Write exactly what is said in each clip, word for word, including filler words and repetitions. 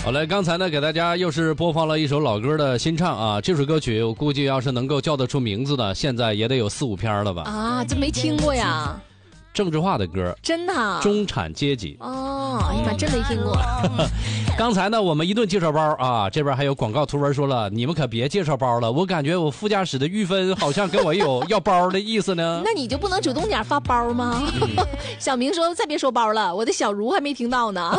好嘞，刚才呢给大家又是播放了一首老歌的新唱啊，这首歌曲我估计要是能够叫得出名字的，现在也得有四五篇了吧？ 啊，这没听过呀。 郑智化的歌， 真的、啊？ 中产阶级。 哦，哎呀妈，真没听过。 刚才呢，我们一顿介绍包啊，这边还有广告图文说了，你们可别介绍包了，我感觉我副驾驶的玉芬好像跟我有要包的意思呢。 那你就不能主动点发包吗？嗯、小明说：“再别说包了，我的小茹还没听到呢。”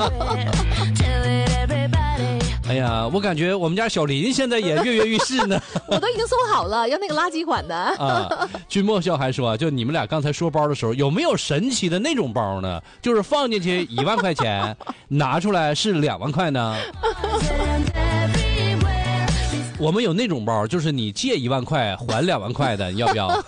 哎呀，我感觉我们家小林现在也跃跃欲试呢。 我都已经搜好了，要那个垃圾款的。 啊，君莫笑还说，就你们俩刚才说包的时候，有没有神奇的那种包呢？就是放进去一万块钱，拿出来是两万块呢？我们有那种包，就是你借一万块还两万块的，你要不要？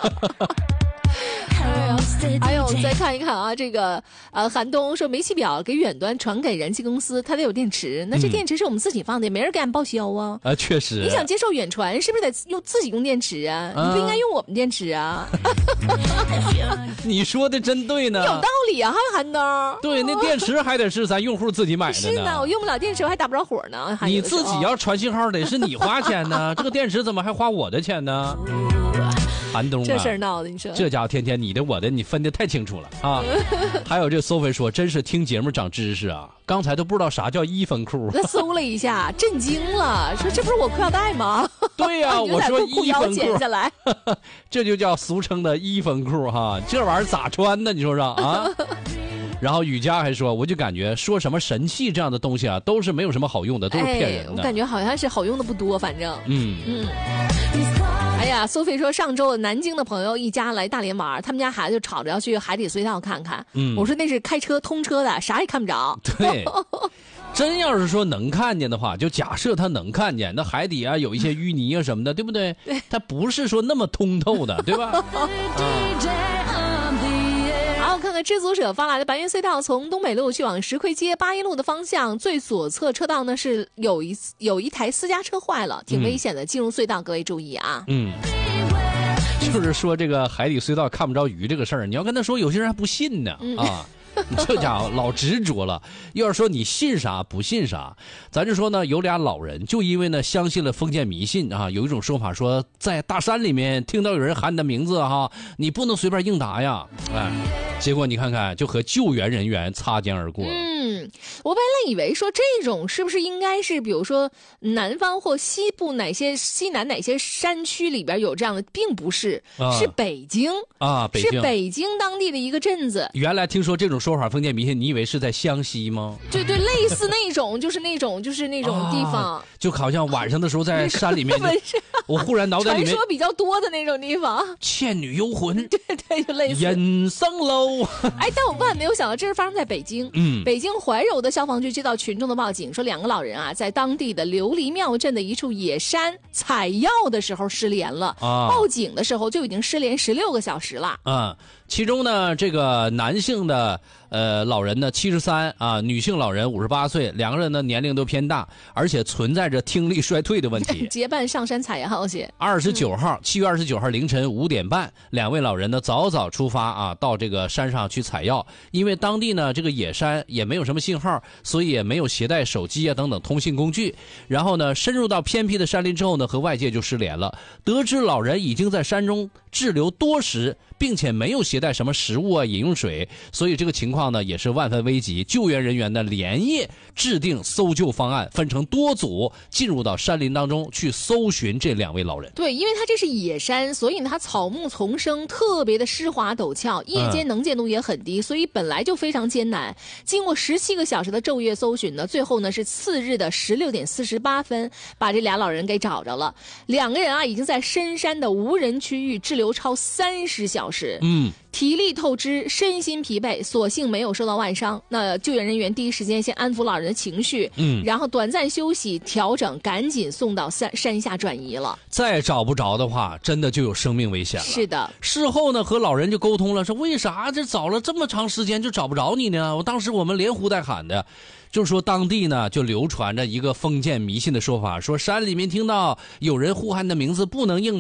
还有我们再看一看啊，这个呃，韩东说煤气表给远端传给燃气公司，它得有电池，那这电池是我们自己放的，嗯、没人给俺报销啊。 啊，确实。 你想接受远传，是不是得用自己用电池啊？啊你不应该用我们电池啊。 你说的真对呢， 有道理啊，韩东。 对，那电池还得是咱用户自己买的呢。 是呢，我用不了电池，我还打不着火呢。 你自己要传信号得是你花钱呢，这个电池怎么还花我的钱呢？韩东啊， 这事儿闹的，你说这家伙天天你的我的你分得太清楚了啊！还有这苏菲说，真是听节目长知识啊！刚才都不知道啥叫一分裤， 他搜了一下，震惊了，说这不是我裤腰带吗？ 对呀、啊，我说一分裤， 剪下来， 这就叫俗称的一分裤哈！这玩意儿咋穿呢？你说说啊？然后雨佳还说，我就感觉说什么神器这样的东西啊，都是没有什么好用的，都是骗人的。 哎、我感觉好像是好用的不多，反正嗯嗯。哎呀，苏菲说，上周南京的朋友一家来大连玩，他们家孩子就吵着要去海底隧道看看。嗯，我说那是开车通车的，啥也看不着。 对。真要是说能看见的话，就假设他能看见，那海底啊有一些淤泥啊什么的，对不对？ 对， 它不是说那么通透的，对吧？ 好，看看知足者发来的白云隧道，从东北路去往石灰街八一路的方向，最左侧车道呢是有一有一台私家车坏了，挺危险的。嗯、进入隧道，各位注意啊！ 嗯，就是说这个海底隧道看不着鱼这个事儿，你要跟他说，有些人还不信呢、嗯、啊。这家伙老执着了，要是说你信啥不信啥，咱就说呢，有俩老人就因为呢相信了封建迷信啊，有一种说法说，在大山里面听到有人喊你的名字哈，你不能随便应答呀，哎，结果你看看就和救援人员擦肩而过了。 嗯，我本来以为说这种是不是应该是比如说南方或西部哪些西南哪些山区里边有这样的，并不是，啊、是北京啊，北京是北京当地的一个镇子。 原来听说这种说法封建迷信，你以为是在湘西吗？ 对对，类似那种，就是那种就是那种地方， 啊、就好像晚上的时候在山里面，我忽然脑袋里面传说比较多的那种地方， 倩女幽魂， 对对，就类似人生喽。 哎，但我万万没有想到，这是发生在北京。嗯，北京怀柔的消防局接到群众的报警，说两个老人啊，在当地的琉璃庙镇的一处野山采药的时候失联了。啊，报警的时候就已经失联十六个小时了。 啊，其中呢，这个男性的呃老人呢七十三啊，女性老人五十八岁，两个人呢年龄都偏大，而且存在着听力衰退的问题。 结伴上山采药去。 二十九号，七、嗯、月二十九号凌晨五点半，两位老人呢早早出发啊，到这个山上去采药。因为当地呢这个野山也没有什么信号，所以也没有携带手机啊等等通信工具。然后呢，深入到偏僻的山林之后呢，和外界就失联了。得知老人已经在山中滞留多时，并且没有携带什么食物啊、饮用水，所以这个情况呢也是万分危急。救援人员呢连夜制定搜救方案，分成多组进入到山林当中去搜寻这两位老人。 对，因为它这是野山，所以呢它草木丛生，特别的湿滑陡峭，夜间能见度也很低，嗯、所以本来就非常艰难。经过十七个小时的昼夜搜寻呢，最后呢是次日的十六点四十八分把这俩老人给找着了。两个人啊已经在深山的无人区域滞留超三十小时。嗯。体力透支，身心疲惫，所幸没有受到外伤。那救援人员第一时间先安抚老人的情绪，嗯，然后短暂休息调整，赶紧送到山山下转移了。 再找不着的话，真的就有生命危险了。 是的。 事后呢，和老人就沟通了，说为啥这找了这么长时间就找不着你呢？我当时我们连呼带喊的。就是说当地呢就流传着一个封建迷信的说法，说山里面听到有人呼喊你的名字不能应